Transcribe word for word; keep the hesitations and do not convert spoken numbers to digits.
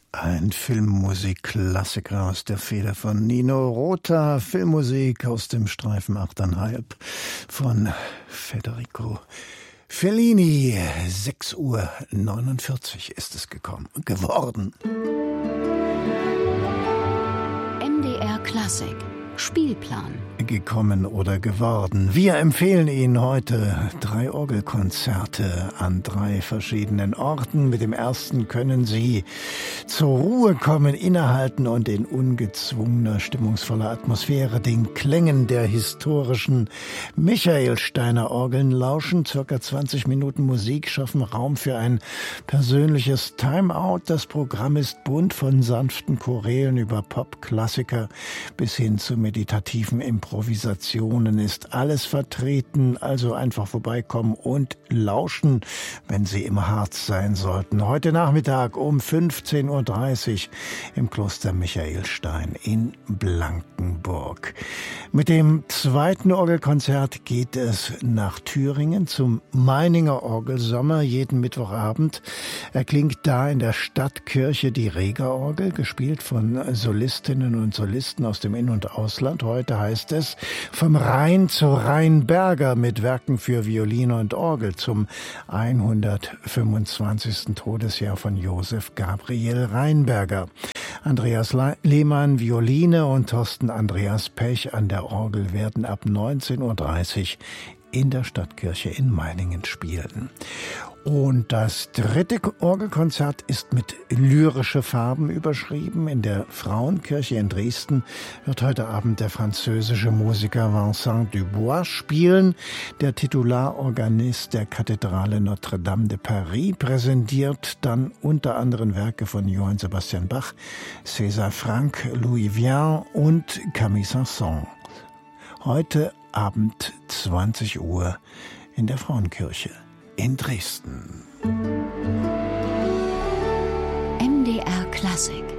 Ein Filmmusikklassiker aus der Feder von Nino Rota, Filmmusik aus dem Streifen achteinhalb von Federico Fellini. sechs Uhr neunundvierzig ist es gekommen, geworden. M D R Klassik Spielplan. Gekommen oder geworden. Wir empfehlen Ihnen heute drei Orgelkonzerte an drei verschiedenen Orten. Mit dem ersten können Sie zur Ruhe kommen, innehalten und in ungezwungener, stimmungsvoller Atmosphäre den Klängen der historischen Michaelsteiner Orgeln lauschen. Circa zwanzig Minuten Musik schaffen Raum für ein persönliches Timeout. Das Programm ist bunt, von sanften Chorälen über Pop-Klassiker bis hin zu meditativen Improvisationen ist alles vertreten, also einfach vorbeikommen und lauschen, wenn Sie im Harz sein sollten. Heute Nachmittag um fünfzehn Uhr dreißig im Kloster Michaelstein in Blankenburg. Mit dem zweiten Orgelkonzert geht es nach Thüringen zum Meininger Orgelsommer jeden Mittwochabend. Erklingt da in der Stadtkirche die Regerorgel, gespielt von Solistinnen und Solisten aus dem In- und Ausland. Heute heißt es vom Rhein zu Rheinberger mit Werken für Violine und Orgel zum hundertfünfundzwanzigsten Todesjahr von Josef Gabriel Rheinberger. Andreas Lehmann Violine und Thorsten Andreas Pech an der Orgel werden ab neunzehn Uhr dreißig in der Stadtkirche in Meiningen spielen. Und das dritte Orgelkonzert ist mit lyrische Farben überschrieben. In der Frauenkirche in Dresden wird heute Abend der französische Musiker Vincent Dubois spielen. Der Titularorganist der Kathedrale Notre-Dame de Paris präsentiert dann unter anderem Werke von Johann Sebastian Bach, César Franck, Louis Vian und Camille Saint-Saëns. Heute Abend zwanzig Uhr in der Frauenkirche in Dresden. M D R Klassik.